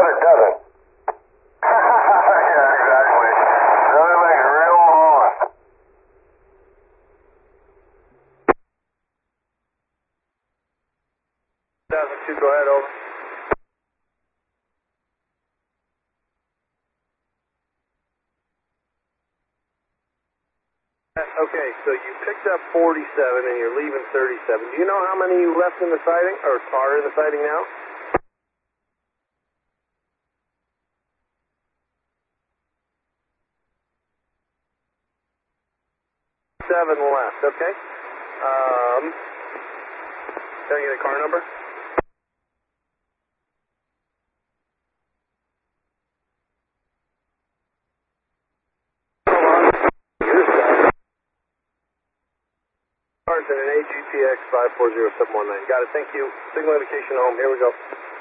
it doesn't. Yeah, exactly. Nothing like real on. 2002, go ahead, over. Okay, so you picked up 47 and you're leaving 37. Do you know how many you left in the siding, or are in the siding now? 7 left, okay. Can I get a car number? Cars in an AGTX 540719. Got it, thank you. Signal indication home, here we go.